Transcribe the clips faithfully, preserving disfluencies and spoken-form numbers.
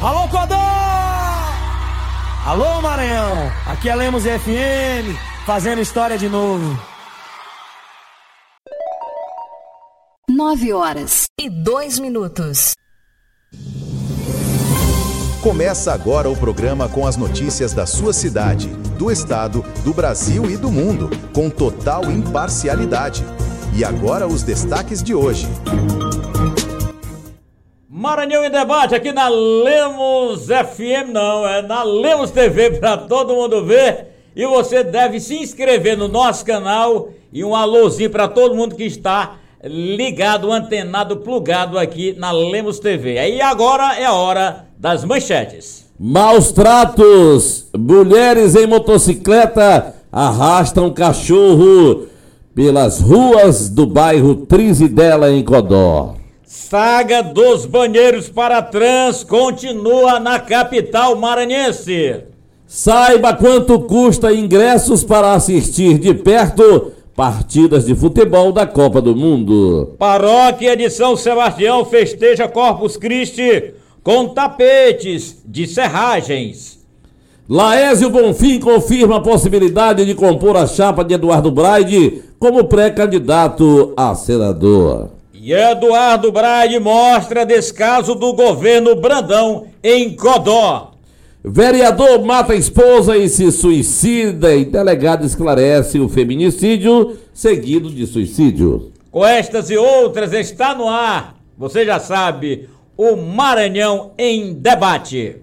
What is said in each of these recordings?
Alô, Codó! Alô, Maranhão! Aqui é Lemos F M, fazendo história de novo. Nove horas e dois minutos. Começa agora o programa com as notícias da sua cidade, do estado, do Brasil e do mundo, com total imparcialidade. E agora os destaques de hoje. Maranhão em Debate, aqui na Lemos F M, não, é na Lemos T V para todo mundo ver. E você deve se inscrever no nosso canal e um alôzinho para todo mundo que está ligado, antenado, plugado aqui na Lemos T V. Aí agora é a hora das manchetes. Maus tratos, mulheres em motocicleta arrastam cachorro pelas ruas do bairro Trizidela em Codó. Saga dos banheiros para trans continua na capital maranhense. Saiba quanto custa ingressos para assistir de perto partidas de futebol da Copa do Mundo. Paróquia de São Sebastião festeja Corpus Christi com tapetes de serragens. Laésio Bonfim confirma a possibilidade de compor a chapa de Eduardo Braide como pré-candidato a senador. E Eduardo Braide mostra descaso do governo Brandão em Codó. Vereador mata a esposa e se suicida e delegado esclarece o feminicídio seguido de suicídio. Com estas e outras está no ar, você já sabe, o Maranhão em Debate.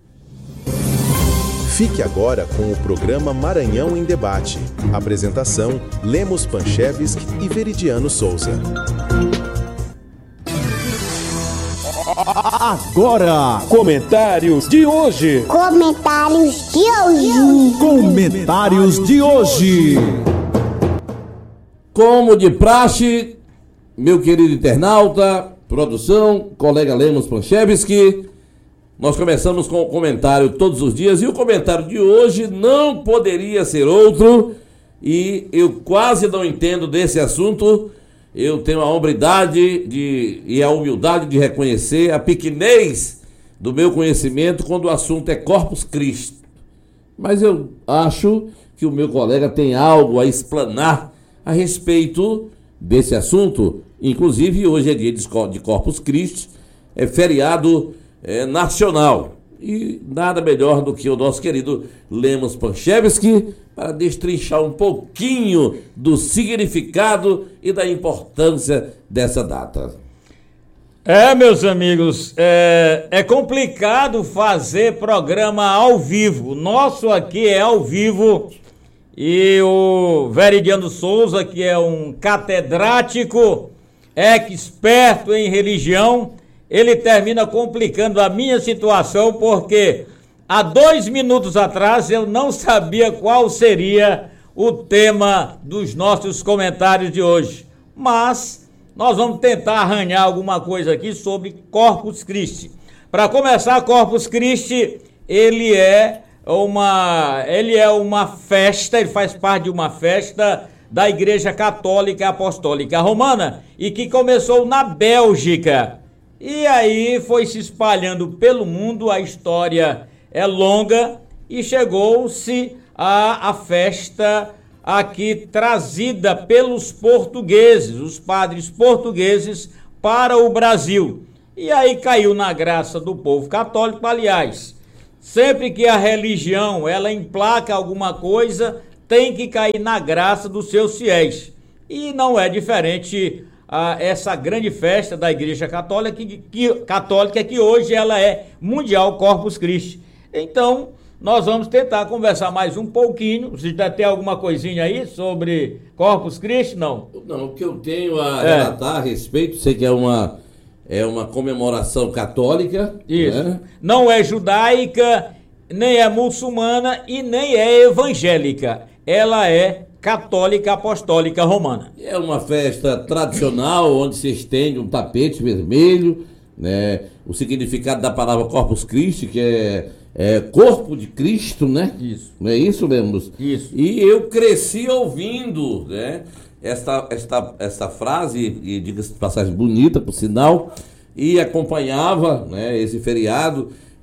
Fique agora com o programa Maranhão em Debate. Apresentação: Lemos Panchevski e Veridiano Souza. Agora, comentários de hoje. Comentários de hoje. Comentários de hoje. Como de praxe, meu querido internauta, produção, colega Lemos Panchevski, nós começamos com o comentário todos os dias e o comentário de hoje não poderia ser outro e eu quase não entendo desse assunto. Eu tenho a hombridade de, e a humildade de reconhecer a pequenez do meu conhecimento quando o assunto é Corpus Christi. Mas eu acho que o meu colega tem algo a explanar a respeito desse assunto. Inclusive, hoje é dia de Corpus Christi, é feriado é, nacional. E nada melhor do que o nosso querido Lemos Panchevski para destrinchar um pouquinho do significado e da importância dessa data. É, meus amigos, é, é complicado fazer programa ao vivo. O nosso aqui é ao vivo e o Veridiano Souza, que é um catedrático, experto em religião, ele termina complicando a minha situação porque há dois minutos atrás eu não sabia qual seria o tema dos nossos comentários de hoje. Mas nós vamos tentar arranhar alguma coisa aqui sobre Corpus Christi. Para começar, Corpus Christi, ele é uma, ele é uma festa, ele faz parte de uma festa da Igreja Católica Apostólica Romana e que começou na Bélgica. E aí foi se espalhando pelo mundo, a história é longa e chegou-se a, a festa aqui trazida pelos portugueses, os padres portugueses para o Brasil. E aí caiu na graça do povo católico. Aliás, sempre que a religião ela emplaca alguma coisa, tem que cair na graça dos seus fiéis. E não é diferente a essa grande festa da Igreja Católica que, que, católica, que hoje ela é mundial Corpus Christi. Então, nós vamos tentar conversar mais um pouquinho. Você já tem alguma coisinha aí sobre Corpus Christi? Não? Não, o que eu tenho a é. relatar a respeito, sei que é uma, é uma comemoração católica. Isso. Né? Não é judaica, nem é muçulmana e nem é evangélica. Ela é católica apostólica romana. É uma festa tradicional onde se estende um tapete vermelho, né? O significado da palavra Corpus Christi, que é, é corpo de Cristo, né? Isso. Não é isso, Lemos? Isso. E eu cresci ouvindo, né? Esta, esta, esta frase, e diga-se de passagem bonita, por sinal, e acompanhava, né, esse feriado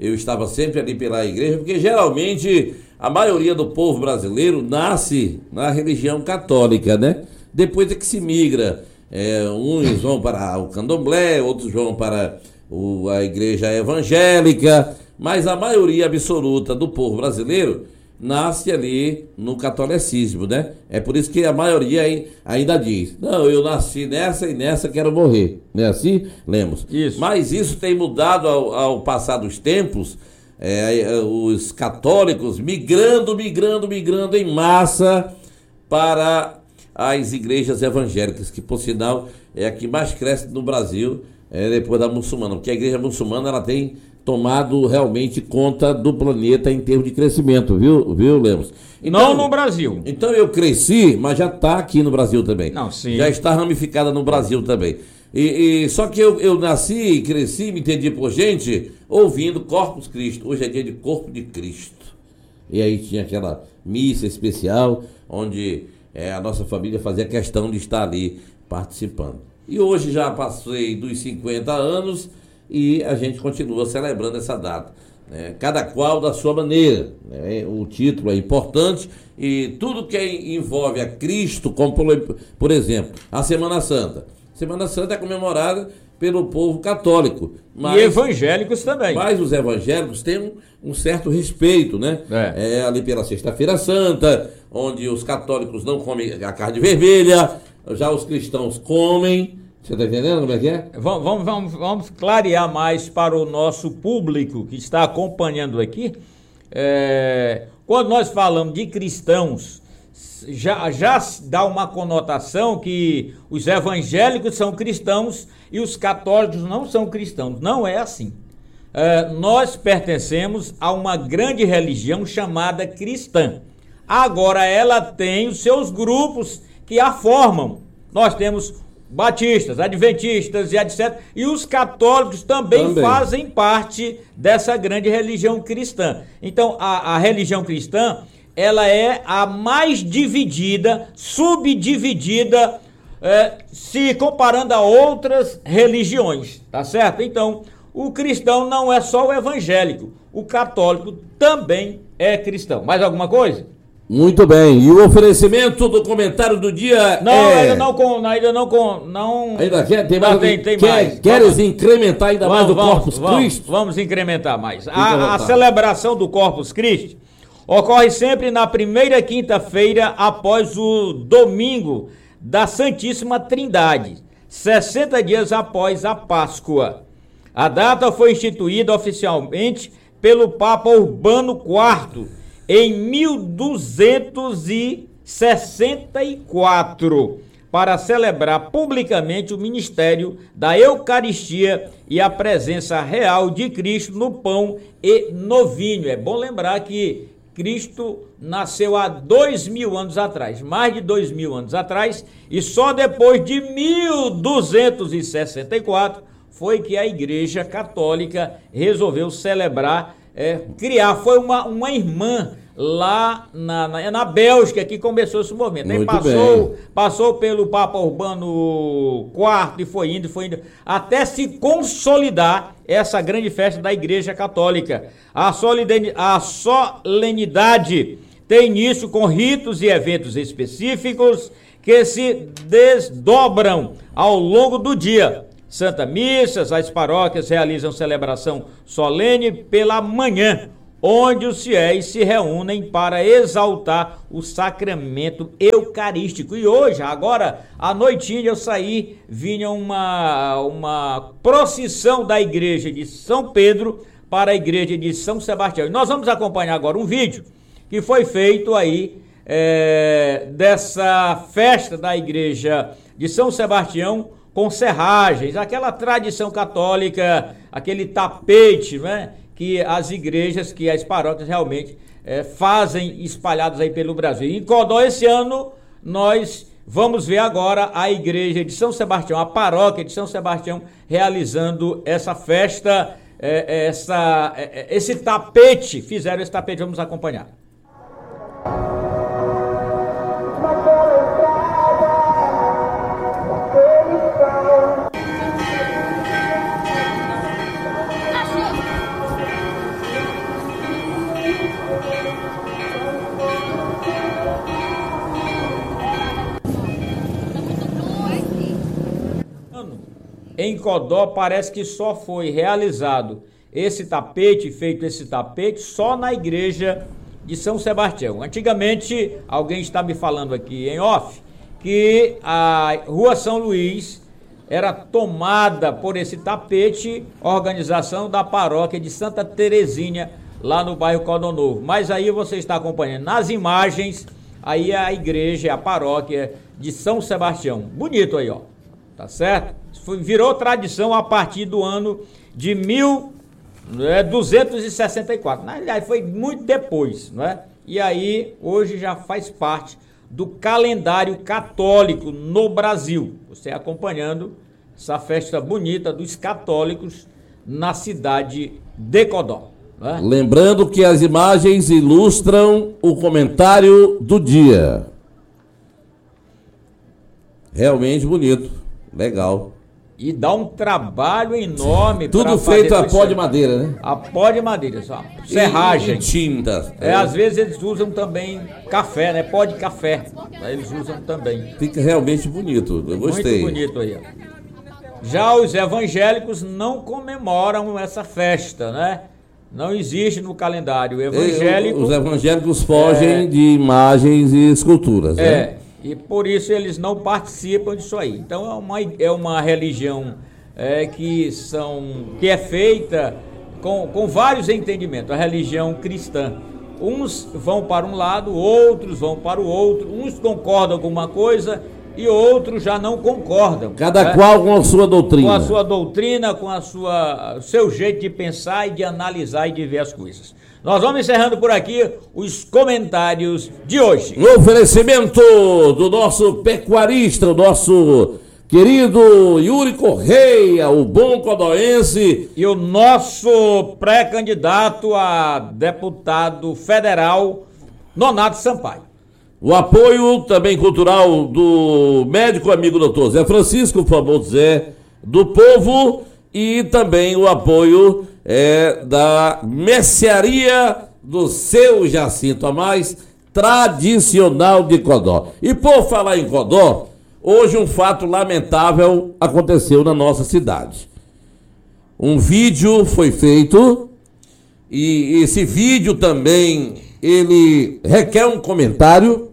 eu estava sempre ali pela igreja, porque geralmente a maioria do povo brasileiro nasce na religião católica, né? Depois é que se migra, é, uns vão para o candomblé, outros vão para o, a igreja evangélica, mas a maioria absoluta do povo brasileiro nasce ali no catolicismo, né? É por isso que a maioria ainda diz, não, eu nasci nessa e nessa quero morrer. Não é assim, Lemos? Isso. Mas isso tem mudado ao, ao passar dos tempos, é, os católicos migrando, migrando, migrando em massa para as igrejas evangélicas, que por sinal é a que mais cresce no Brasil, é, depois da muçulmana, porque a igreja muçulmana ela tem tomado realmente conta do planeta em termos de crescimento, viu, viu, Lemos? Então, não no Brasil. Então eu cresci, mas já está aqui no Brasil também. Não, sim. Já está ramificada no Brasil também. E, e, só que eu, eu nasci e cresci, me entendi por gente, ouvindo Corpus Christi. Hoje é dia de Corpo de Cristo. E aí tinha aquela missa especial, onde é, a nossa família fazia questão de estar ali participando. E hoje já passei dos cinquenta anos e a gente continua celebrando essa data, né? Cada qual da sua maneira, né? O título é importante e tudo que envolve a Cristo, como por, por exemplo, a Semana Santa. Semana Santa é comemorada pelo povo católico. Mas, e evangélicos também. Mas os evangélicos têm um, um certo respeito, né? É. É ali pela Sexta-feira Santa, onde os católicos não comem a carne vermelha, já os cristãos comem. Você está entendendo como é que é? Vamos, vamos, vamos, vamos clarear mais para o nosso público que está acompanhando aqui. É, quando nós falamos de cristãos, já, já dá uma conotação que os evangélicos são cristãos e os católicos não são cristãos. Não é assim. É, nós pertencemos a uma grande religião chamada cristã. Agora ela tem os seus grupos que a formam. Nós temos batistas, adventistas e etcétera. E os católicos também, também fazem parte dessa grande religião cristã. Então, a, a religião cristã, ela é a mais dividida, subdividida, é, se comparando a outras religiões, tá certo? Então, o cristão não é só o evangélico, o católico também é cristão. Mais alguma coisa? Muito bem, e o oferecimento do comentário do dia não, é... ainda não com, ainda não com, não... Ainda quer? Tem mais? Não, tem, tem quer, mais. Queres vamos, incrementar ainda vamos, mais o vamos, Corpus vamos, Christi? Vamos incrementar mais. A, a celebração do Corpus Christi ocorre sempre na primeira quinta-feira após o domingo da Santíssima Trindade, sessenta dias após a Páscoa. A data foi instituída oficialmente pelo Papa Urbano quarto, em mil duzentos e sessenta e quatro, para celebrar publicamente o ministério da Eucaristia e a presença real de Cristo no pão e no vinho. É bom lembrar que Cristo nasceu há dois mil anos atrás, mais de dois mil anos atrás, e só depois de mil duzentos e sessenta e quatro foi que a Igreja Católica resolveu celebrar, é, criar, foi uma, uma irmã lá na, na, na Bélgica que começou esse movimento. Aí passou, passou pelo Papa Urbano quarto e foi indo, foi indo, até se consolidar essa grande festa da Igreja Católica. A, solidani, a solenidade tem início com ritos e eventos específicos que se desdobram ao longo do dia. Santa Missas, as paróquias realizam celebração solene pela manhã, onde os fiéis se reúnem para exaltar o sacramento eucarístico. E hoje, agora, à noitinha, eu saí, vinha uma, uma procissão da igreja de São Pedro para a igreja de São Sebastião. E nós vamos acompanhar agora um vídeo que foi feito aí é, dessa festa da igreja de São Sebastião, com serragens, aquela tradição católica, aquele tapete, né, que as igrejas, que as paróquias realmente é, fazem espalhadas aí pelo Brasil. Em Codó, esse ano, nós vamos ver agora a igreja de São Sebastião, a paróquia de São Sebastião, realizando essa festa, é, essa, é, esse tapete, fizeram esse tapete, vamos acompanhar. em Codó parece que só foi realizado esse tapete, feito esse tapete, só na igreja de São Sebastião. Antigamente, alguém está me falando aqui em off, que a Rua São Luís era tomada por esse tapete, organização da paróquia de Santa Terezinha, lá no bairro Codó Novo. Mas aí você está acompanhando nas imagens, aí é a igreja, a paróquia de São Sebastião. Bonito aí, ó. Tá certo? Foi, virou tradição a partir do ano de mil duzentos e sessenta e quatro. Na realidade, foi muito depois, não é? E aí, hoje já faz parte do calendário católico no Brasil. Você acompanhando essa festa bonita dos católicos na cidade de Codó. Né? Lembrando que as imagens ilustram o comentário do dia. Realmente bonito, legal. E dá um trabalho enorme. Tudo feito a pó de madeira, né? A pó de madeira, só. Serragem. E, e tinta. É, é, às vezes eles usam também café, né? Pó de café. Eles usam também. Fica realmente bonito, eu gostei. Muito bonito aí, ó. Já os evangélicos não comemoram essa festa, né? Não existe no calendário evangélico. Os evangélicos fogem é, de imagens e esculturas, é, né? E por isso eles não participam disso aí. Então é uma, é uma religião é, que, são, que é feita com, com vários entendimentos. A religião cristã. Uns vão para um lado, outros vão para o outro. Uns concordam com uma coisa e outros já não concordam. Cada né? qual com a sua doutrina. Com a sua doutrina, com a sua, o seu jeito de pensar e de analisar e de ver as coisas. Nós vamos encerrando por aqui os comentários de hoje. Um oferecimento do nosso pecuarista, o nosso querido Yuri Correia, o bom codoense. E o nosso pré-candidato a deputado federal, Nonato Sampaio. O apoio também cultural do médico amigo doutor Zé Francisco, o famoso Zé do Povo, e também o apoio é, da mercearia do seu Jacinto, a mais tradicional de Codó. E por falar em Codó, hoje um fato lamentável aconteceu na nossa cidade. Um vídeo foi feito e esse vídeo também ele requer um comentário,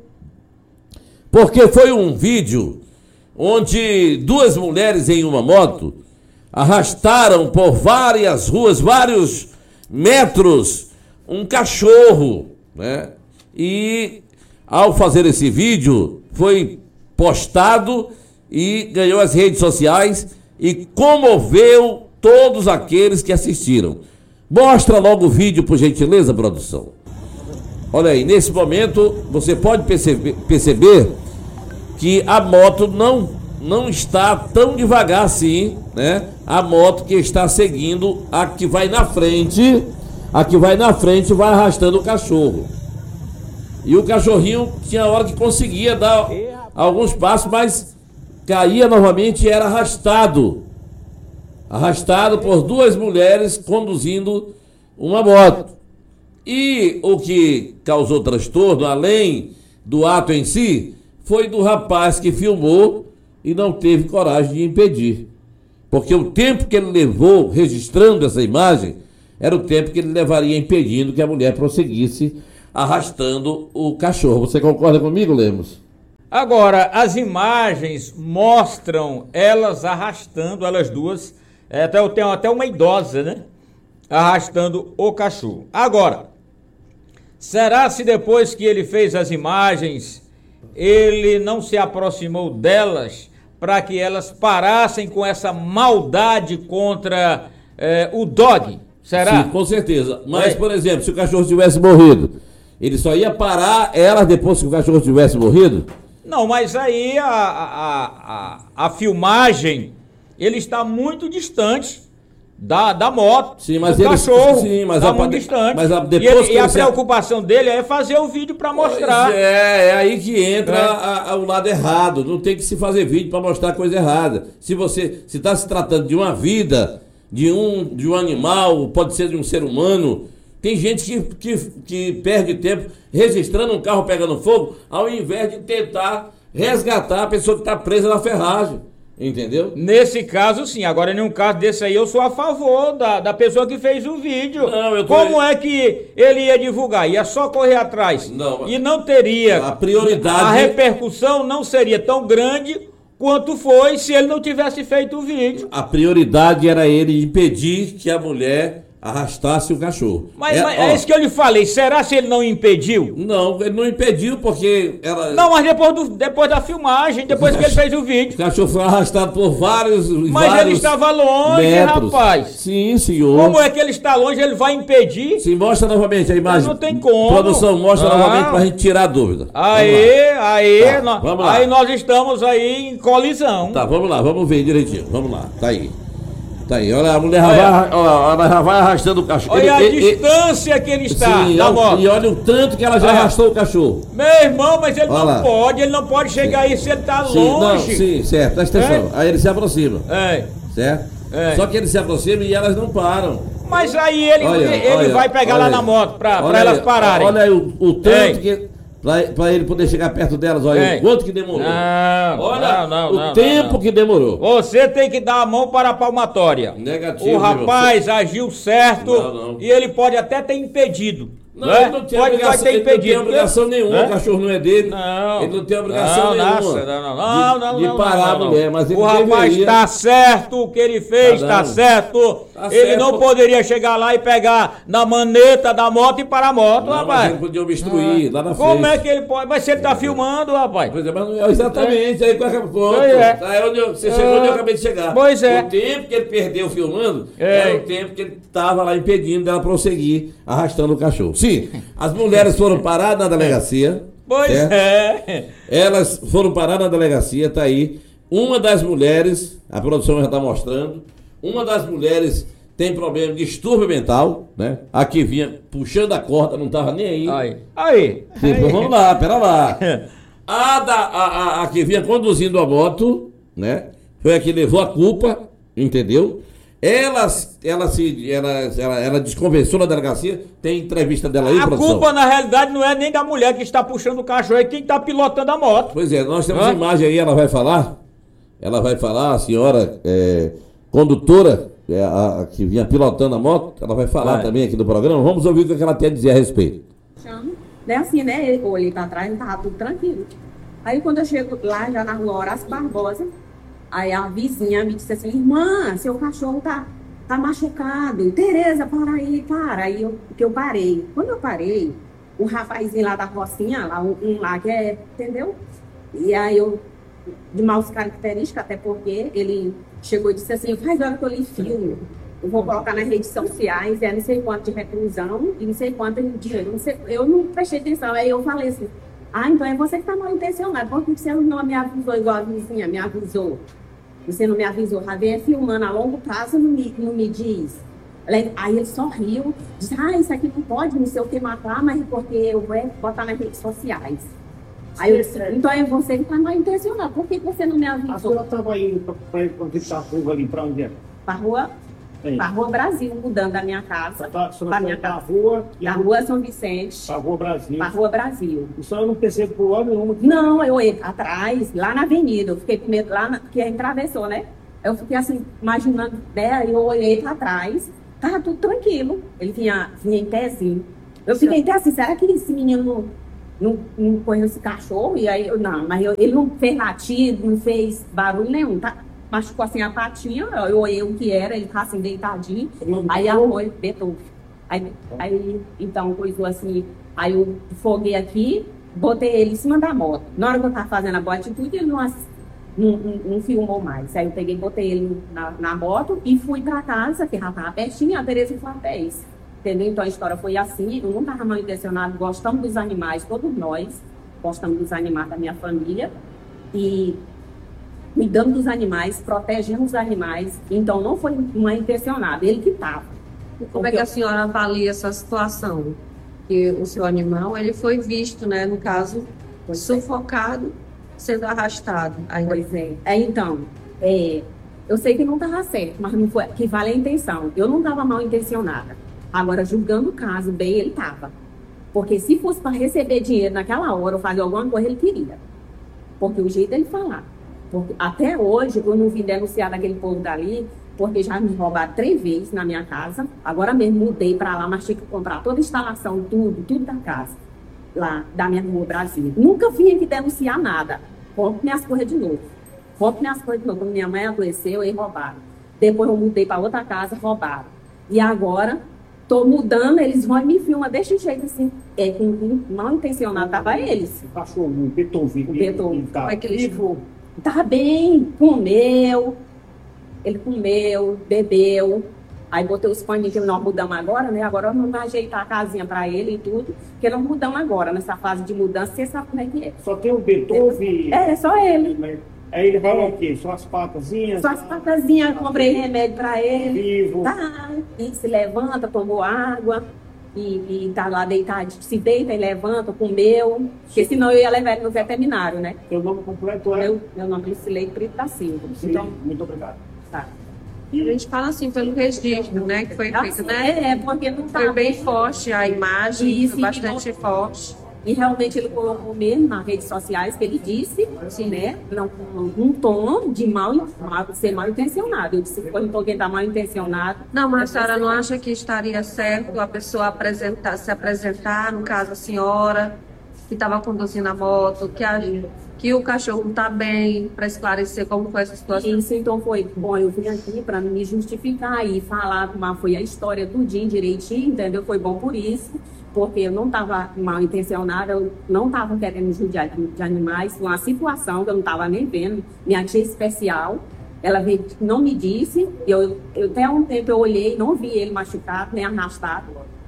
porque foi um vídeo onde duas mulheres em uma moto arrastaram por várias ruas, vários metros, um cachorro, né? E ao fazer esse vídeo foi postado e ganhou as redes sociais e comoveu todos aqueles que assistiram. Mostra logo o vídeo, por gentileza, produção. Olha aí, nesse momento você pode perceber, perceber que a moto não, não está tão devagar assim, né? A moto que está seguindo a que vai na frente, a que vai na frente vai arrastando o cachorro. E o cachorrinho tinha hora que conseguia dar alguns passos, mas caía novamente e era arrastado. Arrastado por duas mulheres conduzindo uma moto. E o que causou transtorno, além do ato em si, foi do rapaz que filmou e não teve coragem de impedir. Porque o tempo que ele levou registrando essa imagem era o tempo que ele levaria impedindo que a mulher prosseguisse arrastando o cachorro. Você concorda comigo, Lemos? Agora, as imagens mostram elas arrastando, elas duas, é, até, eu tenho até uma idosa, né? Arrastando o cachorro. Agora, será se depois que ele fez as imagens, ele não se aproximou delas para que elas parassem com essa maldade contra é, o dog? Será? Sim, com certeza. Mas, é. por exemplo, se o cachorro tivesse morrido, ele só ia parar elas depois que o cachorro tivesse morrido? Não, mas aí a, a, a, a filmagem, ele está muito distante da, da moto, sim, mas do ele, cachorro, sim, mas está a, muito distante. Mas a, depois e ele, que e a se... preocupação dele é fazer o vídeo para mostrar. Pois é, é aí que entra é. a, a, o lado errado. Não tem que se fazer vídeo para mostrar coisa errada. Se você se está se tratando de uma vida, de um, de um animal, pode ser de um ser humano. Tem gente que, que, que perde tempo registrando um carro pegando fogo, ao invés de tentar resgatar a pessoa que está presa na ferragem. Entendeu? Nesse caso, sim. Agora, em um caso desse aí, eu sou a favor da, da pessoa que fez o vídeo. Não, eu tô... Como é que ele ia divulgar? Ia só correr atrás. Não, e não teria... A prioridade... A repercussão não seria tão grande quanto foi se ele não tivesse feito o vídeo. A prioridade era ele impedir que a mulher arrastasse o cachorro. Mas é, mas ó, é isso que eu lhe falei. Será se ele não impediu? Não, ele não impediu porque ela... Não, mas depois, do, depois da filmagem, depois que ele fez o vídeo. O cachorro foi arrastado por vários Mas vários ele estava longe, metros. rapaz. Sim, senhor. Como é que ele está longe? Ele vai impedir? Sim, mostra novamente a imagem. Não tem como. Produção, mostra Não. novamente pra gente tirar a dúvida. Aí, aí, Tá, nó- vamos lá. aí nós estamos aí em colisão. Tá, vamos lá, vamos ver direitinho. Vamos lá, tá aí. Tá aí, olha, a mulher já Olha. vai, ó, ela já vai arrastando o cachorro. Olha a Ele- ele- distância que ele está Sim, da olha- moto. e olha o tanto que ela já Olha. arrastou o cachorro. Meu irmão, mas ele Olha não lá. pode, ele não pode chegar aí se ele está Sim, não, longe. sim, certo, presta atenção. Aí ele se aproxima, É. certo? É. Só que ele se aproxima e elas não param. Mas aí ele, Olha, ele olha, vai pegar olha lá aí. na moto pra, Olha pra elas aí, pararem. Olha aí o, o tanto Ei. que... Pra, pra ele poder chegar perto delas, olha Ei. o quanto que demorou. Não, olha não, não, o não, tempo não. que demorou. Você tem que dar a mão para a palmatória. Negativo, O rapaz agiu certo Não, não. e ele pode até ter impedido. Não, né? ele não tem pode, obrigação, pode ter ele não tem impedido. obrigação nenhuma, Né? o cachorro não é dele. Não. Ele não tem obrigação não, nenhuma nossa, não, não, de, não, de não, parar não, não, a mulher, não. mas ele O rapaz deveria... está certo, o que ele fez Tá está não. certo. Tá ele certo. não poderia chegar lá e pegar na maneta da moto e parar a moto, Não, mas rapaz. ele podia obstruir lá na frente. Como é que ele pode? Mas se ele está filmando, rapaz. Pois é, mas não é exatamente, aí qualquer ponto. Pois é. Tá, é onde eu- você chegou onde eu acabei de chegar. Pois é. O tempo que ele perdeu filmando É. era o tempo que ele estava lá impedindo dela prosseguir, arrastando o cachorro. Sim, as mulheres foram parar na delegacia. Pois certo? é. Elas foram parar na delegacia, tá aí. Uma das mulheres, a produção já está mostrando, uma das mulheres tem problema de distúrbio mental, né? A que vinha puxando a corda, não estava nem aí. Aí. Aí. Tipo, Aí. vamos lá, pera lá. A, da, a, a, a que vinha conduzindo a moto, né? Foi a que levou a culpa, entendeu? Ela, ela se. Ela, ela, ela desconversou na delegacia. Tem entrevista dela aí, A produção? culpa, na realidade, não é nem da mulher que está puxando o cachorro, é quem está pilotando a moto. Pois é, nós temos Hã? a imagem aí, ela vai falar. Ela vai falar, a senhora é, condutora, é, a, a que vinha pilotando a moto, ela vai falar Vai. também aqui do programa. Vamos ouvir o que ela tem a dizer a respeito. Chamo. Daí assim, né? Eu olhei pra trás, tava tudo tranquilo. Aí quando eu chego lá, já na rua Horácio Barbosa, aí a vizinha me disse assim, irmã, seu cachorro tá, tá machucado. Tereza, para aí, para. Aí eu, que eu parei. Quando eu parei, o rapazinho lá da Rocinha, lá, um, um lá que é, entendeu? E aí eu, de maus características, até porque ele chegou e disse assim, faz hora que eu lhe filme. Eu vou colocar nas redes sociais, é não sei quanto de reclusão e não sei quanto de dinheiro. Não sei, eu não prestei atenção. Aí eu falei assim, ah, então é você que está mal intencionado. Por que você não me avisou igual a vizinha me avisou? Você não me avisou. Já vem filmando a longo prazo, não me, não me diz. Aí ele sorriu, disse, ah, isso aqui não pode, não sei o que matar, mas porque eu vou botar nas redes sociais. Aí eu disse, então é você que está mal intencionado. Por que você não me avisou? A senhora estava indo para visitar a rua ali, para onde é? Para a rua, Sim. pra rua Brasil, mudando da minha casa. Tá, a senhora Pra minha foi para a casa. rua, e Da a rua São Vicente, para a rua Brasil. para a rua Brasil. A senhora não percebeu por hora nenhuma que Não, eu ia atrás, lá na avenida. Eu fiquei com medo lá, na, que atravessou, né? Eu fiquei assim, imaginando, né? Eu olhei para trás, tava tudo tranquilo. Ele vinha, vinha em pezinho. Eu fiquei até assim, será que esse menino não, não, não conhece esse cachorro? E aí, eu, não, mas eu, ele não fez latido, não fez barulho nenhum, tá? Machucou assim a patinha, eu olhei o que era, ele tá assim deitadinho. Aí a foi, Beethoven. Aí, aí, então, coisou assim, aí eu foguei aqui, botei ele em cima da moto. Na hora que eu tava fazendo a boa atitude, ele não, ass- não, não, não filmou mais. Aí eu peguei, botei ele na, na moto e fui pra casa, que já tava pertinho, a Tereza foi até isso. Entendeu? Então a história foi assim, eu não tava mal intencionado, gostamos dos animais, todos nós gostamos dos animais da minha família. E cuidando dos animais, protegendo os animais, então não foi uma intencionada, ele que estava. Como é que a senhora avalia essa situação? Que o seu animal, ele foi visto, né, no caso, sufocado, sendo arrastado. Ainda... Pois é. É, então, é, eu sei que não estava certo, mas não foi, que vale a intenção. Eu não estava mal intencionada. Agora, julgando o caso bem, ele estava. Porque se fosse para receber dinheiro naquela hora ou fazer alguma coisa, ele queria. Porque o jeito dele falar. Porque até hoje, eu não vim denunciar daquele povo dali, porque já me roubaram três vezes na minha casa. Agora mesmo mudei para lá, mas tinha que comprar toda a instalação, tudo, tudo da casa, lá da minha rua Brasília. Nunca vim aqui denunciar nada. Compro minhas coisas de novo. Compro minhas coisas de novo. Quando minha mãe adoeceu, eles roubaram. Depois eu mudei para outra casa, roubaram. E agora, tô mudando, eles vão e me filmam desse jeito assim. É que mal intencionado tava eles. O cachorro, o Beethoven. O Beethoven. Como é que ele ficou? Tava bem, comeu. Ele comeu, bebeu. Aí botei os paninhos que nós mudamos agora, né? Agora vamos ajeitar a casinha para ele e tudo. Porque nós mudamos agora, nessa fase de mudança. Você sabe como é que é. Só tem o Beethoven? É, só ele. Aí ele vai o quê? Só as patazinhas? Só as patazinhas, comprei remédio para ele. Vivo. Tá, e se levanta, tomou água. E, e tá lá deitado, se deita e levanta, comeu. Porque senão eu ia levar ele no veterinário, né? Seu nome completo é? Meu, meu nome é Lucilei Brito da Silva. Então, muito obrigado. Tá. E a gente fala assim pelo registro, né, que foi feito, Assim, né? É, porque não tá Foi bem forte a imagem, Isso, foi bastante e forte. E realmente ele colocou mesmo nas redes sociais que ele disse, assim, né? Não, um tom de mal, mal, ser mal intencionado. Eu disse que foi um tom que está mal intencionado. Não, mas a senhora não acha que estaria certo a pessoa apresentar, se apresentar, no caso a senhora, que estava conduzindo a moto, que, a, que o cachorro não está bem, para esclarecer como foi essa situação? Isso, então foi bom, eu vim aqui para me justificar e falar como foi a história do dia direitinho, entendeu? Foi bom por isso. Porque eu não estava mal intencionada, eu não estava querendo judiar de, de animais, foi uma situação que eu não estava nem vendo. Minha tia especial, ela veio, não me disse, eu, eu até um tempo eu olhei, não vi ele machucado, nem arrastado.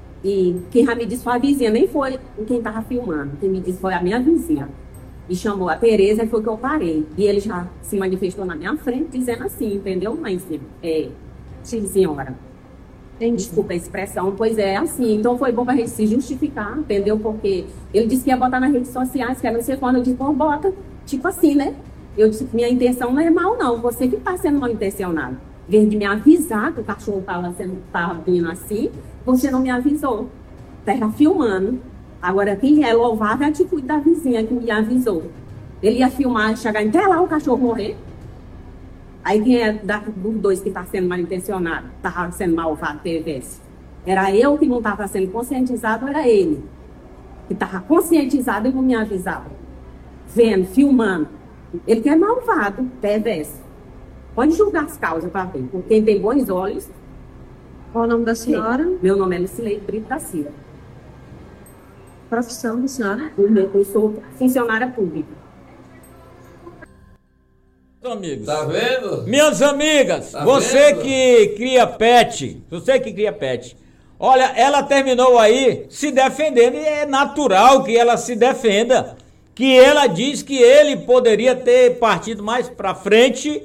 E quem já me disse foi a vizinha, nem foi quem estava filmando, quem me disse foi a minha vizinha. Me chamou a Tereza e foi que eu parei. E ele já se manifestou na minha frente, dizendo assim, entendeu, mãe? É, sim, senhora. Desculpa a expressão, pois é assim. Então foi bom para a gente se justificar, entendeu? Porque ele disse que ia botar nas redes sociais, que era não sei quando. Eu disse, pô, bota. Tipo assim, né? Eu disse, minha intenção não é mal, não. Você que está sendo mal intencionado. Em vez de me avisar que o cachorro estava vindo assim, você não me avisou. Estava filmando. Agora, quem é louvável é a atitude da vizinha que me avisou. Ele ia filmar, chegar até lá o cachorro morrer. Aí quem é da, dos dois que está sendo mal intencionado, estava sendo malvado, teve esse. Era eu que não estava sendo conscientizado, era ele. Que estava conscientizado e não me avisava. Vendo, filmando. Ele que é malvado, perverso. Pode julgar as causas para ver. Por quem tem bons olhos. Qual o nome da senhora? Sim. Meu nome é Lucilei Brito da Silva. Profissão da senhora? Eu sou funcionária pública. Amigos. Tá vendo? Minhas amigas, Tá você vendo? que cria pet, você que cria pet, olha, ela terminou aí se defendendo e é natural que ela se defenda, que ela diz que ele poderia ter partido mais pra frente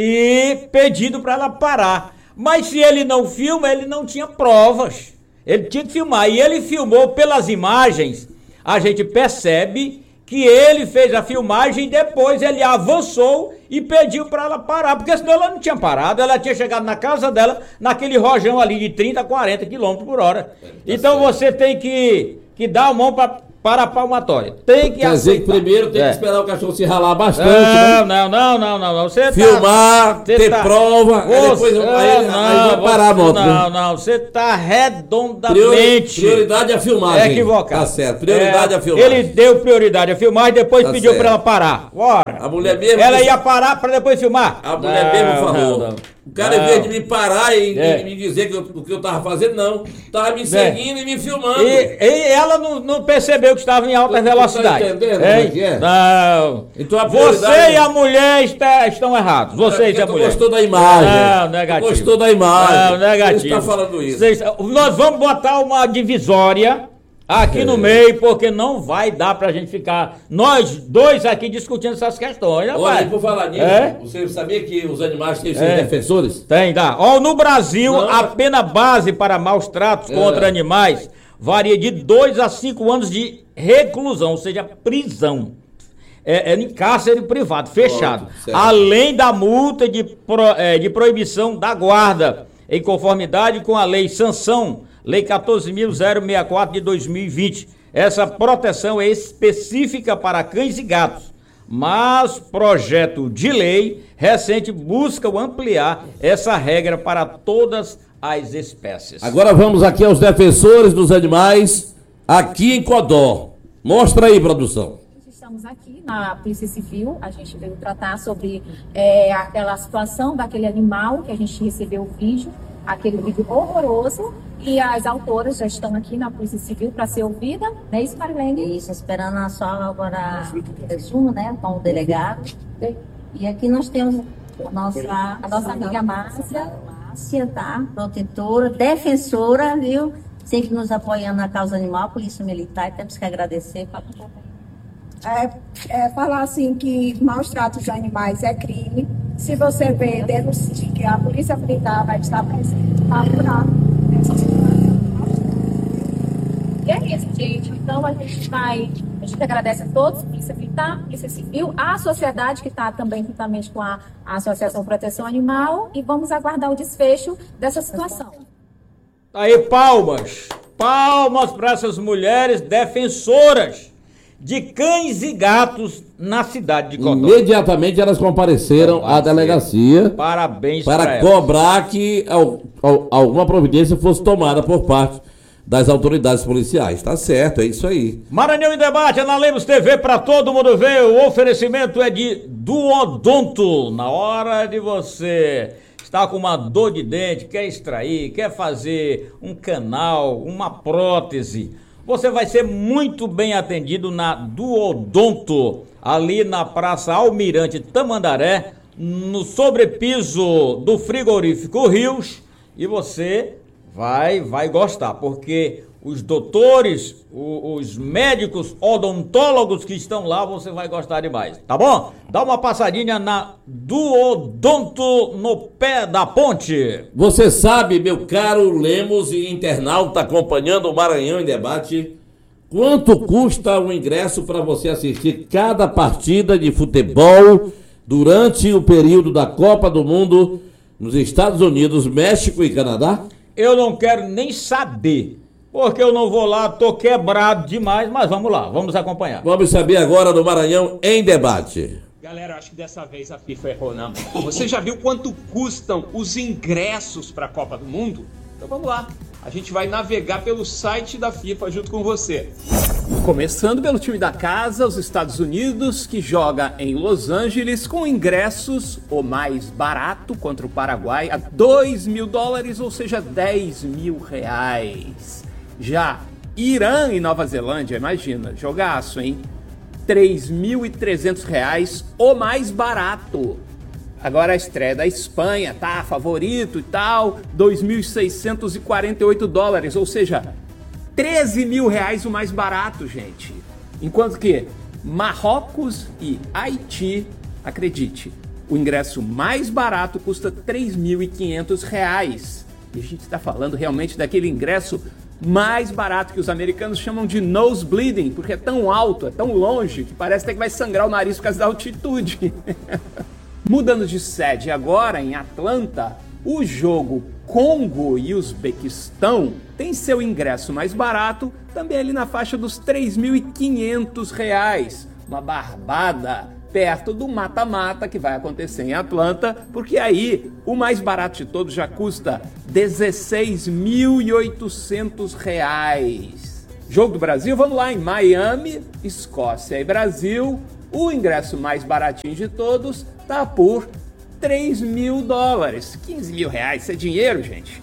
e pedido para ela parar. Mas se ele não filma, ele não tinha provas. Ele tinha que filmar e ele filmou pelas imagens, a gente percebe que ele fez a filmagem e depois ele avançou e pediu para ela parar, porque senão ela não tinha parado, ela tinha chegado na casa dela, naquele rojão ali de trinta, quarenta quilômetros por hora. Então você tem que, que dar a mão para para a palmatória. Tem que Quer aceitar. dizer que primeiro tem É. que esperar o cachorro se ralar bastante, Não, né? não, não, não, não, não. Você Filmar, tá, você ter tá- prova, aí depois Você- aí, aí não, vai parar a moto. Não, né? não, você tá Priori- redondamente prioridade é a filmagem. é equivocado. Tá certo, prioridade é, É, a filmagem. Ele deu prioridade à filmagem e depois Tá pediu certo. pra ela parar. Bora. A mulher mesmo Ela disse- ia parar pra depois filmar. A mulher Não, mesmo falou. não, não. O cara, Não. em vez de me parar e, É. e me dizer que eu- o que eu tava fazendo, não. Tava me seguindo e me filmando. E, e ela não, não percebeu que estava em alta Tu- tu tá velocidade. entendendo como é que é? Não. Então a Você prioridade- e a mulher está- estão errados. Você e Porque a tu mulher. gostou da imagem. Não, negativo. Tu gostou da imagem. Não, negativo. Você está falando isso. Vocês- nós vamos botar uma divisória aqui É. no meio, porque não vai dar pra gente ficar nós dois aqui discutindo essas questões. né, Olha, pai? e por falar nisso, É? você sabia que os animais têm seus É. defensores? Tem, dá. Ó, no Brasil, Não. a pena base para maus tratos É. contra animais varia de dois a cinco anos de reclusão, ou seja, prisão. É, é em cárcere privado, fechado. Pronto, certo. Além da multa de, pro- é, de proibição da guarda, em conformidade com a lei Sanção, lei quatorze mil sessenta e quatro de dois mil e vinte. Essa proteção é específica para cães e gatos. Mas projeto de lei recente busca ampliar essa regra para todas as espécies. Agora vamos aqui aos defensores dos animais aqui em Codó. Mostra aí, produção. Estamos aqui na Polícia Civil, a gente veio tratar sobre é, aquela situação daquele animal que a gente recebeu o vídeo, aquele vídeo horroroso, e as autoras já estão aqui na Polícia Civil para ser ouvida, não é isso, Marilene? Isso, esperando só agora o resumo, né, com o delegado. E aqui nós temos a nossa, a nossa amiga Márcia, Márcia, tá? Protetora, defensora, viu? Sempre nos apoiando na causa animal, Polícia Militar, temos que agradecer. Fala um pouco aí. É, é falar assim que maus tratos de animais é crime. Se você vê, denuncie que a Polícia Militar vai estar presente para apurar essa situação. E é isso, gente. Então a gente vai, a gente agradece a todos, Polícia Militar, Polícia Civil, a sociedade que está também juntamente com a, a Associação Proteção Animal, e vamos aguardar o desfecho dessa situação. Aí, palmas, palmas para essas mulheres defensoras de cães e gatos na cidade de Codó. Imediatamente elas compareceram à delegacia. Parabéns para cobrar que al, al, alguma providência fosse tomada por parte das autoridades policiais. Tá certo, é isso aí. Maranhão em Debate, Ana Lemos T V para todo mundo ver. O oferecimento é de Duodonto. Na hora de você estar com uma dor de dente, quer extrair, quer fazer um canal, uma prótese, você vai ser muito bem atendido na Duodonto, ali na Praça Almirante Tamandaré, no sobrepiso do frigorífico Rios, e você vai, vai gostar, porque os doutores, os, os médicos odontólogos que estão lá, você vai gostar demais, tá bom? Dá uma passadinha na Duodonto, no pé da ponte. Você sabe, meu caro Lemos e internauta acompanhando o Maranhão em Debate, quanto custa o ingresso para você assistir cada partida de futebol durante o período da Copa do Mundo nos Estados Unidos, México e Canadá? Eu não quero nem saber, porque eu não vou lá, tô quebrado demais, mas vamos lá, vamos acompanhar. Vamos saber agora do Maranhão em Debate. Galera, acho que dessa vez a FIFA errou, não. Você já viu quanto custam os ingressos para a Copa do Mundo? Então vamos lá, a gente vai navegar pelo site da FIFA junto com você. Começando pelo time da casa, os Estados Unidos, que joga em Los Angeles com ingressos, o mais barato, contra o Paraguai, a dois mil dólares, ou seja, dez mil reais. Já Irã e Nova Zelândia, imagina, jogaço, hein? três mil e trezentos reais, o mais barato. Agora a estreia da Espanha, tá? Favorito e tal, dois mil seiscentos e quarenta e oito dólares, ou seja, treze mil reais o mais barato, gente. Enquanto que Marrocos e Haiti, acredite, o ingresso mais barato custa três mil e quinhentos reais. E a gente está falando realmente daquele ingresso mais barato que os americanos chamam de nosebleeding, porque é tão alto, é tão longe, que parece até que vai sangrar o nariz por causa da altitude. Mudando de sede agora, em Atlanta, o jogo Congo e Uzbequistão tem seu ingresso mais barato, também ali na faixa dos três mil e quinhentos reais. Uma barbada perto do mata-mata que vai acontecer em Atlanta, porque aí o mais barato de todos já custa dezesseis mil e oitocentos reais. Jogo do Brasil, vamos lá, em Miami, Escócia e Brasil, o ingresso mais baratinho de todos tá por três mil dólares. quinze mil reais, isso é dinheiro, gente.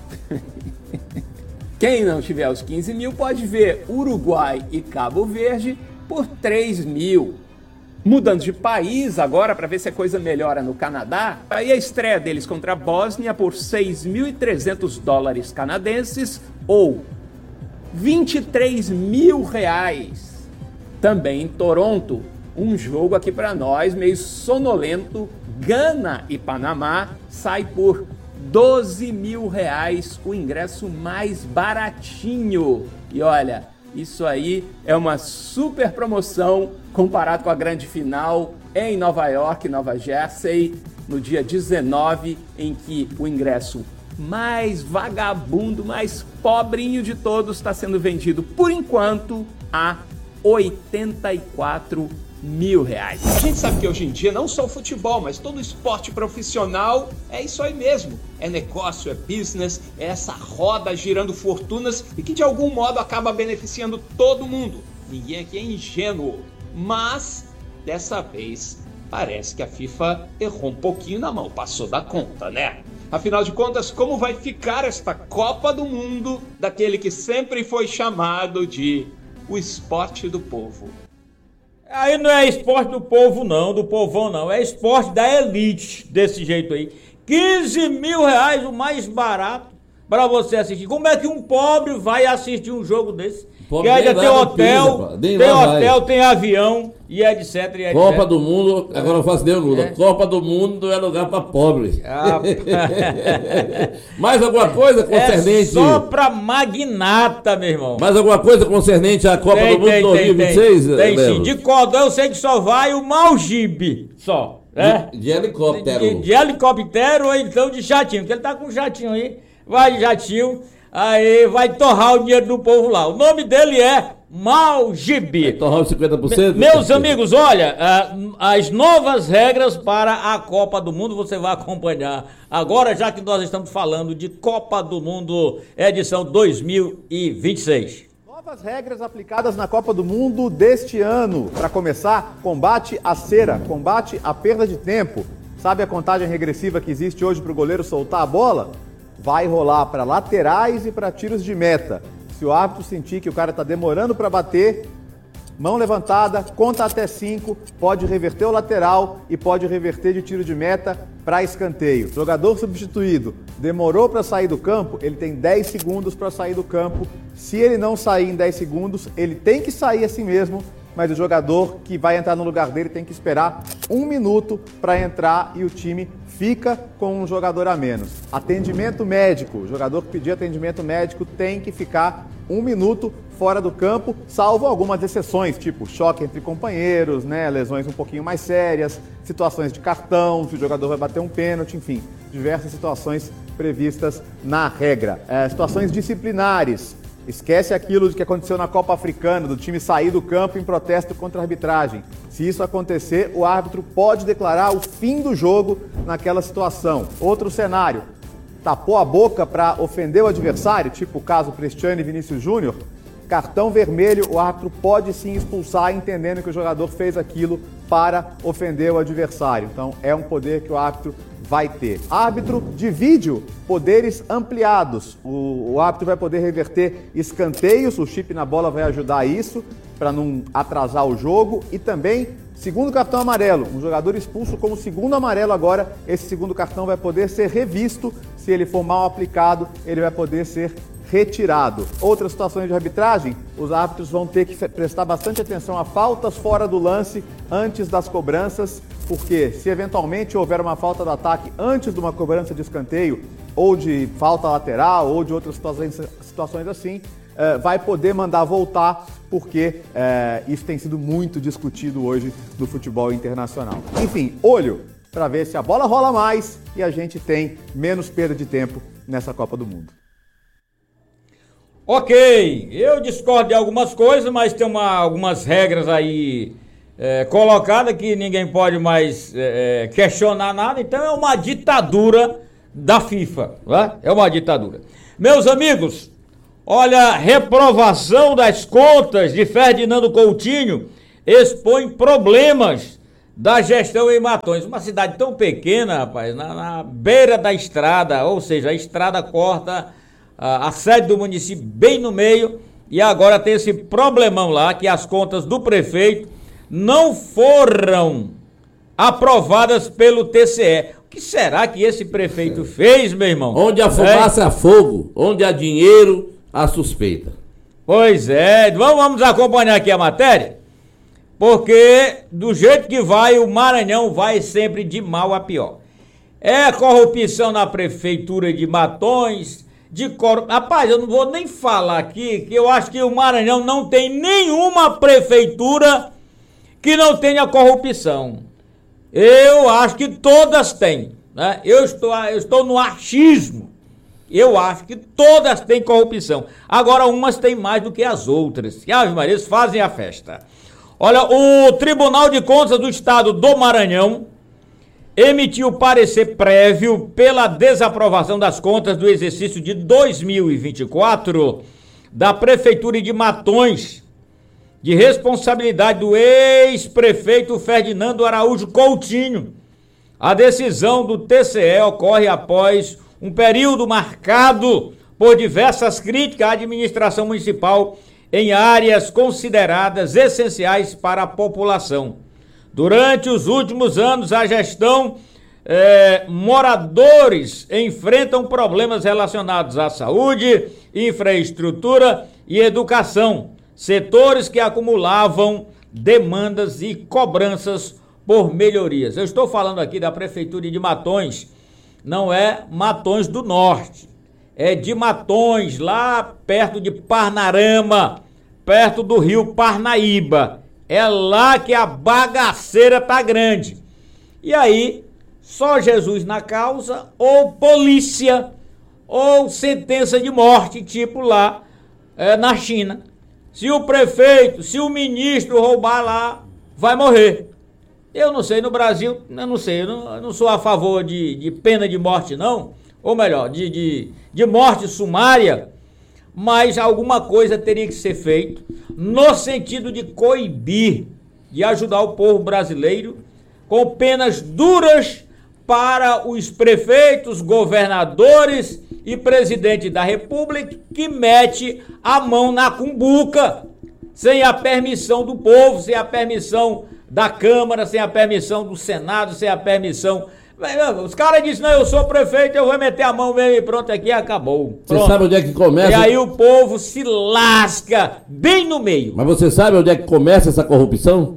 Quem não tiver os quinze mil pode ver Uruguai e Cabo Verde por três mil. Mudando de país agora para ver se a coisa melhora no Canadá, aí a estreia deles contra a Bósnia por seis mil e trezentos dólares canadenses ou vinte e três mil reais. Também em Toronto, um jogo aqui para nós meio sonolento, Gana e Panamá, sai por doze mil reais, o ingresso mais baratinho. E olha, isso aí é uma super promoção comparado com a grande final em Nova York, Nova Jersey, no dia dezenove, em que o ingresso mais vagabundo, mais pobrinho de todos está sendo vendido, por enquanto, a oitenta e quatro mil reais. A gente sabe que hoje em dia não só o futebol, mas todo esporte profissional é isso aí mesmo. É negócio, é business, é essa roda girando fortunas e que de algum modo acaba beneficiando todo mundo. Ninguém aqui é ingênuo, mas dessa vez parece que a FIFA errou um pouquinho na mão, passou da conta, né? Afinal de contas, como vai ficar esta Copa do Mundo daquele que sempre foi chamado de o esporte do povo? Aí não é esporte do povo não, do povão não, é esporte da elite, desse jeito aí. quinze mil reais, o mais barato, para você assistir. Como é que um pobre vai assistir um jogo desse? Que ainda tem hotel, tem hotel, tem avião e etc, e etcétera. Copa do Mundo, agora eu faço Deus Lula. É. Copa do Mundo é lugar para pobre. Ah, mais alguma coisa concernente? É só para magnata, meu irmão. Mais alguma coisa concernente à Copa tem, do Mundo tem, dois mil e vinte e seis? Tem, tem, tem sim. De Codó eu sei que só vai o Malgibe, só. É? De, de helicóptero. De, de helicóptero ou então de jatinho, porque ele tá com um jatinho aí, vai de jatinho. Aí vai torrar o dinheiro do povo lá. O nome dele é Malgibe. Vai torrar os cinquenta por cento? Me, meus amigos, olha, uh, as novas regras para a Copa do Mundo você vai acompanhar agora, já que nós estamos falando de Copa do Mundo edição dois mil e vinte e seis. Novas regras aplicadas na Copa do Mundo deste ano. Para começar, combate à cera, combate à perda de tempo. Sabe a contagem regressiva que existe hoje para o goleiro soltar a bola? Vai rolar para laterais e para tiros de meta. Se o árbitro sentir que o cara está demorando para bater, mão levantada, conta até cinco, pode reverter o lateral e pode reverter de tiro de meta para escanteio. Jogador substituído, demorou para sair do campo, ele tem dez segundos para sair do campo. Se ele não sair em dez segundos, ele tem que sair assim mesmo, mas o jogador que vai entrar no lugar dele tem que esperar um minuto para entrar e o time fica com um jogador a menos. Atendimento médico. O jogador que pedir atendimento médico tem que ficar um minuto fora do campo, salvo algumas exceções, tipo choque entre companheiros, né, lesões um pouquinho mais sérias, situações de cartão, se o jogador vai bater um pênalti, enfim, diversas situações previstas na regra. É, situações disciplinares. Esquece aquilo de que aconteceu na Copa Africana, do time sair do campo em protesto contra a arbitragem. Se isso acontecer, o árbitro pode declarar o fim do jogo naquela situação. Outro cenário, tapou a boca para ofender o adversário, tipo o caso Cristiano e Vinícius Júnior, cartão vermelho, o árbitro pode sim expulsar, entendendo que o jogador fez aquilo para ofender o adversário. Então é um poder que o árbitro vai ter. Árbitro de vídeo, poderes ampliados. O, o árbitro vai poder reverter escanteios, o chip na bola vai ajudar a isso, para não atrasar o jogo. E também, segundo cartão amarelo, um jogador expulso como segundo amarelo agora, esse segundo cartão vai poder ser revisto. Se ele for mal aplicado, ele vai poder ser retirado. Outras situações de arbitragem, os árbitros vão ter que prestar bastante atenção a faltas fora do lance antes das cobranças, porque se eventualmente houver uma falta de ataque antes de uma cobrança de escanteio, ou de falta lateral, ou de outras situações, situações assim, eh, vai poder mandar voltar, porque eh, isso tem sido muito discutido hoje no futebol internacional. Enfim, olho para ver se a bola rola mais e a gente tem menos perda de tempo nessa Copa do Mundo. Ok, eu discordo de algumas coisas, mas tem uma, algumas regras aí é, colocadas que ninguém pode mais é, questionar nada, então é uma ditadura da FIFA, né? É uma ditadura. Meus amigos, olha, reprovação das contas de Ferdinando Coutinho expõe problemas da gestão em Matões, uma cidade tão pequena, rapaz, na, na beira da estrada, ou seja, a estrada corta a, a sede do município bem no meio, e agora tem esse problemão lá, que as contas do prefeito não foram aprovadas pelo T C E. O que será que esse prefeito fez, meu irmão? Onde a fumaça é? há fogo, onde há dinheiro, há suspeita. Pois é, vamos, vamos acompanhar aqui a matéria, porque do jeito que vai, o Maranhão vai sempre de mal a pior. É corrupção na prefeitura de Matões, de cor... Rapaz, eu não vou nem falar aqui, que eu acho que o Maranhão não tem nenhuma prefeitura que não tenha corrupção. Eu acho que todas têm, né? Eu estou, eu estou no achismo. Eu acho que todas têm corrupção. Agora, umas têm mais do que as outras. E as Marias fazem a festa. Olha, o Tribunal de Contas do Estado do Maranhão emitiu parecer prévio pela desaprovação das contas do exercício de dois mil e vinte e quatro da Prefeitura de Matões, de responsabilidade do ex-prefeito Ferdinando Araújo Coutinho. A decisão do T C E ocorre após um período marcado por diversas críticas à administração municipal em áreas consideradas essenciais para a população. Durante os últimos anos, a gestão, eh, moradores enfrentam problemas relacionados à saúde, infraestrutura e educação, setores que acumulavam demandas e cobranças por melhorias. Eu estou falando aqui da Prefeitura de Matões, não é Matões do Norte, é de Matões, lá perto de Parnarama, perto do rio Parnaíba. É lá que a bagaceira tá grande. E aí, só Jesus na causa, ou polícia, ou sentença de morte, tipo lá é, na China. Se o prefeito, se o ministro roubar lá, vai morrer. Eu não sei, no Brasil, eu não sei, eu não, eu não sou a favor de, de pena de morte, não. Ou melhor, de, de, de morte sumária, mas alguma coisa teria que ser feito no sentido de coibir, de ajudar o povo brasileiro com penas duras para os prefeitos, governadores e presidente da República que mete a mão na cumbuca, sem a permissão do povo, sem a permissão da Câmara, sem a permissão do Senado, sem a permissão... Os caras dizem, não, eu sou prefeito, eu vou meter a mão mesmo e pronto, aqui acabou. Pronto. Você sabe onde é que começa? E aí o povo se lasca bem no meio. Mas você sabe onde é que começa essa corrupção?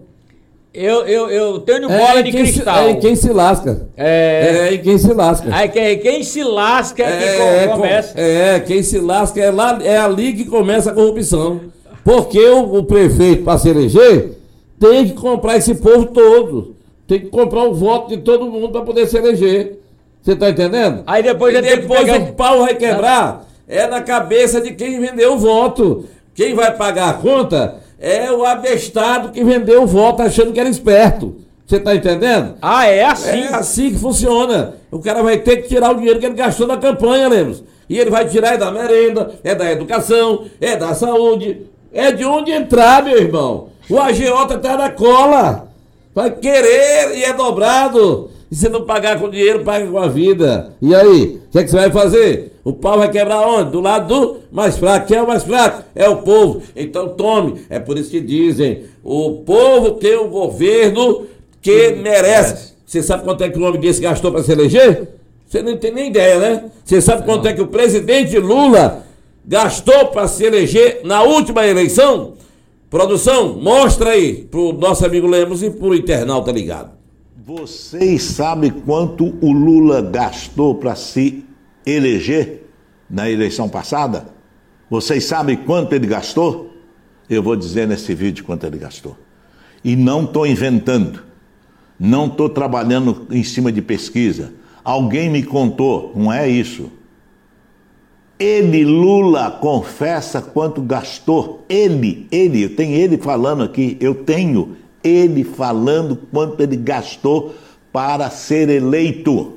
Eu, eu, eu tenho bola é de quem cristal. Se, é em quem se lasca. É, é em quem se lasca. É quem, quem se lasca é que é, começa. É, quem se lasca é, lá, é ali que começa a corrupção. Porque o, o prefeito, para se eleger, tem que comprar esse povo todo. Tem que comprar o voto de todo mundo para poder se eleger. Você tá entendendo? Aí depois, e depois pegar... o pau vai quebrar. É na cabeça de quem vendeu o voto. Quem vai pagar a conta é o abestado que vendeu o voto achando que era esperto. Você tá entendendo? Ah, é assim? É assim que funciona. O cara vai ter que tirar o dinheiro que ele gastou na campanha, Lemos. E ele vai tirar é da merenda, é da educação, é da saúde. É de onde entrar, meu irmão. O agiota tá na cola. Vai querer e é dobrado. E se não pagar com dinheiro, paga com a vida. E aí, o que, é que você vai fazer? O pau vai quebrar onde? Do lado do mais fraco. Quem é o mais fraco? É o povo. Então tome. É por isso que dizem, o povo tem um governo que merece. Você sabe quanto é que o homem desse gastou para se eleger? Você não tem nem ideia, né? Você sabe quanto é que o presidente Lula gastou para se eleger na última eleição? Produção, mostra aí pro nosso amigo Lemos e pro internauta ligado. Vocês sabem quanto o Lula gastou para se eleger na eleição passada? Vocês sabem quanto ele gastou? Eu vou dizer nesse vídeo quanto ele gastou. E não estou inventando, não estou trabalhando em cima de pesquisa. Alguém me contou, não é isso. Ele, Lula, confessa quanto gastou. Ele, ele, eu tenho ele falando aqui, eu tenho ele falando quanto ele gastou para ser eleito.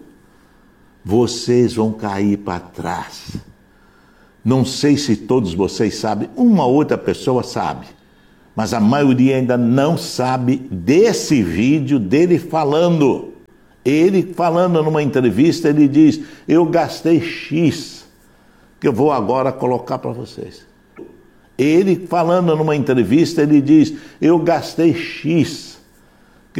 Vocês vão cair para trás. Não sei se todos vocês sabem, uma outra pessoa sabe, mas a maioria ainda não sabe desse vídeo dele falando. Ele falando numa entrevista, ele diz, eu gastei X. Que eu vou agora colocar para vocês. Ele falando numa entrevista, ele diz, eu gastei X.